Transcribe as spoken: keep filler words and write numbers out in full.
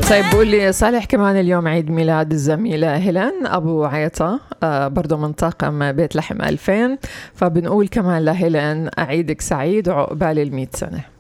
طيب بقول لي صالح، كمان اليوم عيد ميلاد الزميلة هيلين أبو عيطة، آه برضو من طاقم بيت لحم ألفين، فبنقول كمان لهيلين عيدك سعيد وعقبال المئة سنة.